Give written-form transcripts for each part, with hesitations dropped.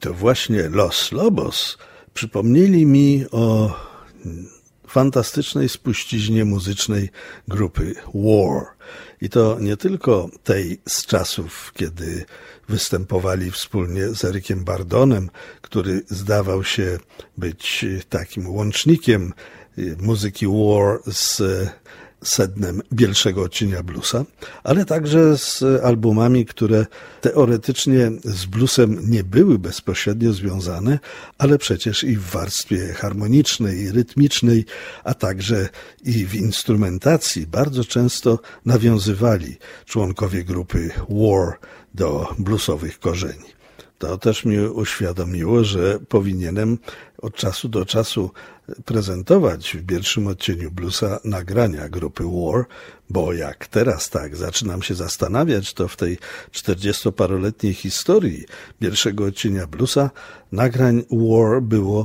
to właśnie Los Lobos przypomnieli mi o fantastycznej spuściźnie muzycznej grupy War. I to nie tylko tej z czasów, kiedy występowali wspólnie z Erikiem Bardonem, który zdawał się być takim łącznikiem muzyki War z sednem Bielszego Odcienia Bluesa, ale także z albumami, które teoretycznie z bluesem nie były bezpośrednio związane, ale przecież i w warstwie harmonicznej, rytmicznej, a także i w instrumentacji bardzo często nawiązywali członkowie grupy War do bluesowych korzeni. To też mi uświadomiło, że powinienem od czasu do czasu prezentować w Bielszym Odcieniu Bluesa nagrania grupy War, bo jak teraz tak zaczynam się zastanawiać, to w tej 40-paroletniej historii Bielszego Odcienia Bluesa nagrań War było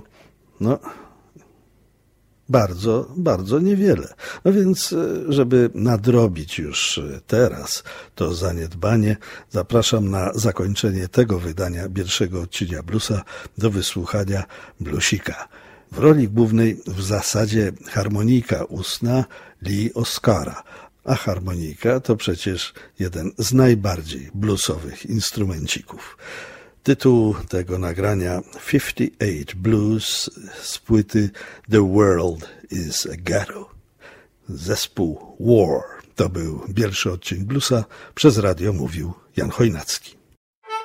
bardzo, bardzo niewiele. No więc, żeby nadrobić już teraz to zaniedbanie, zapraszam na zakończenie tego wydania Bielszego Odcienia Bluesa do wysłuchania bluesika. W roli głównej w zasadzie harmonika ustna Lee Oscara, a harmonika to przecież jeden z najbardziej bluesowych instrumencików. Tytuł tego nagrania 58 Blues z płyty The World is a Ghetto. Zespół War. To był Bielszy Odcień Bluesa. Przez radio mówił Jan Chojnacki.